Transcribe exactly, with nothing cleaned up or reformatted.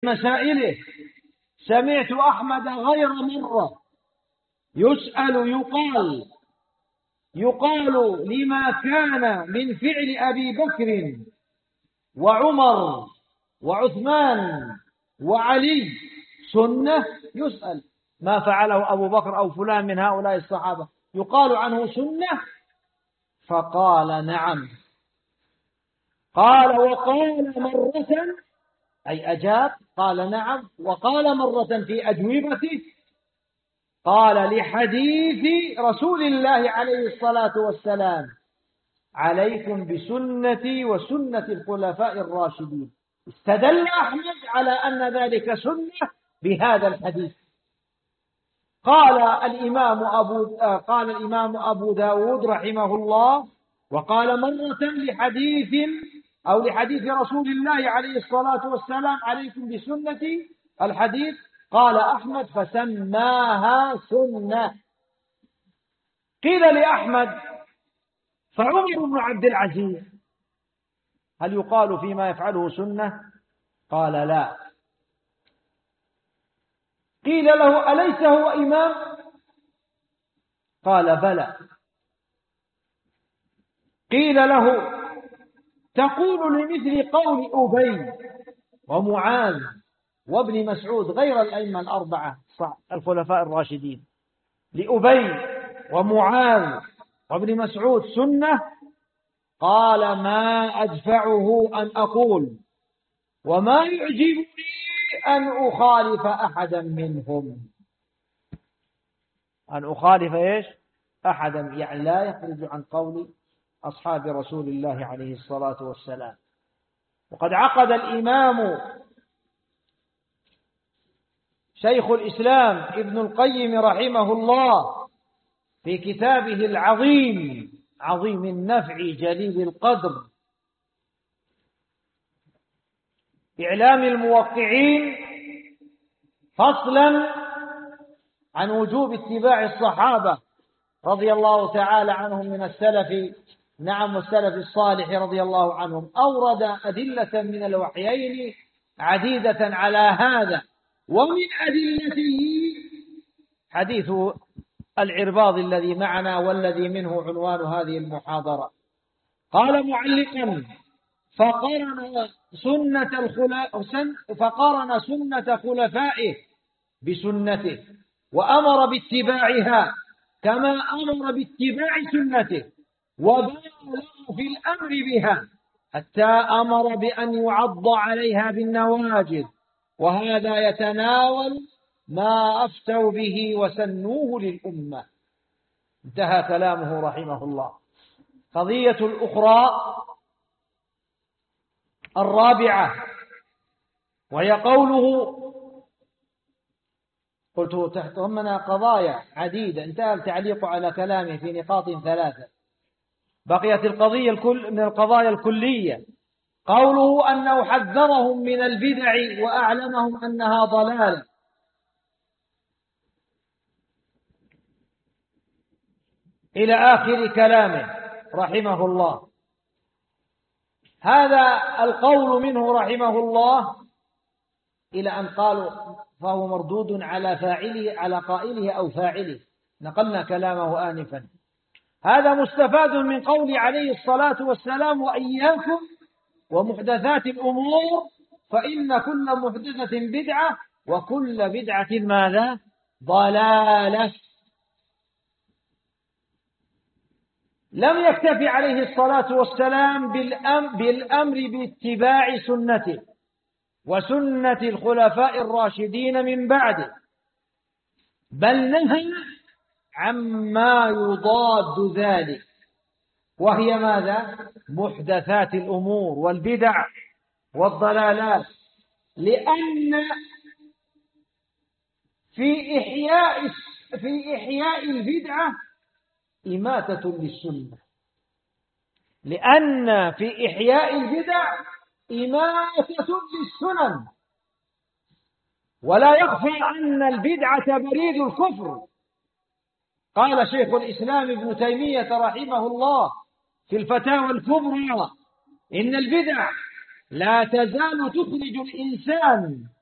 مسائله. سمعت أحمد غير مرة يسأل يقال يقال لما كان من فعل أبي بكر وعمر وعثمان وعلي سنة، يسأل ما فعله أبو بكر أو فلان من هؤلاء الصحابة يقال عنه سنة، فقال نعم. قال وقال مرة، أي أجاب، قال نعم، وقال مرة في أجوبته قال لحديث رسول الله عليه الصلاة والسلام عليكم بسنتي وسنة الخلفاء الراشدين. استدل أحمد على أن ذلك سنة بهذا الحديث. قال الإمام أبو قال الإمام أبو داود رحمه الله وقال مرة لحديث أو لحديث رسول الله عليه الصلاة والسلام عليكم بسنتي الحديث، قال أحمد فسماها سنة. قيل لأحمد فعمر بن عبد العزيز هل يقال فيما يفعله سنة؟ قال لا. قيل له أليس هو إمام؟ قال بلى. قيل له تقول لمثل قول أبي ومعاذ وابن مسعود غير الأئمة الأربعة الخلفاء الراشدين، لأبي ومعاذ وابن مسعود سنة؟ قال ما أدفعه أن أقول وما يعجبني أن أخالف أحدا منهم. أن أخالف إيش؟ أحدا، يعني لا يخرج عن قول أصحاب رسول الله عليه الصلاة والسلام. وقد عقد الإمام شيخ الإسلام ابن القيم رحمه الله في كتابه العظيم عظيم النفع جليل القدر إعلام الموقعين فصلا عن وجوب اتباع الصحابة رضي الله تعالى عنهم من السلف، نعم، والسلف الصالح رضي الله عنهم. أورد أدلة من الوحيين عديدة على هذا، ومن أدلته حديث العرباض الذي معنا والذي منه عنوان هذه المحاضرة. قال معلقا فقرن سنة الخلفاء فقرن سنة خلفائه بسنته وأمر باتباعها كما أمر باتباع سنته، وبالغ في الأمر بها حتى أمر بأن يعض عليها بالنواجذ، وهذا يتناول ما أفتوا به وسنوه للأمة. انتهى كلامه رحمه الله. قضية الأخرى الرابعة وهي قوله، قلت تحتهمنا قضايا عديدة، انتهى التعليق على كلامه في نقاط ثلاثة، بقيت القضية الكل من القضايا الكلية. قوله أنه حذرهم من البدع وأعلمهم أنها ضلالة. إلى آخر كلامه رحمه الله. هذا القول منه رحمه الله إلى أن قالوا فهو مردود على فاعله على قائله أو فاعله، نقلنا كلامه آنفا. هذا مستفاد من قول عليه الصلاة والسلام وإياكم ومحدثات الأمور فإن كل محدثة بدعة وكل بدعة ماذا؟ ضلالة. لم يكتفي عليه الصلاة والسلام بالأمر باتباع سنته وسنة الخلفاء الراشدين من بعده، بل نهى عما يضاد ذلك، وهي ماذا؟ محدثات الأمور والبدع والضلالات. لأن في إحياء في إحياء البدعة إماتة للسنة، لأن في إحياء البدع إماتة للسنن. ولا يخفى أن البدعة بريد الكفر. قال شيخ الإسلام ابن تيمية رحمه الله في الفتاوى الكبرى إن البدع لا تزال تخرج الإنسان